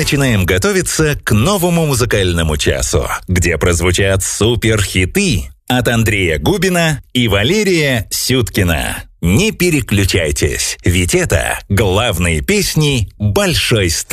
начинаем готовиться к новому музыкальному часу, где прозвучат суперхиты от Андрея Губина и Валерия Сюткина. Не переключайтесь, ведь это главные песни большой страны.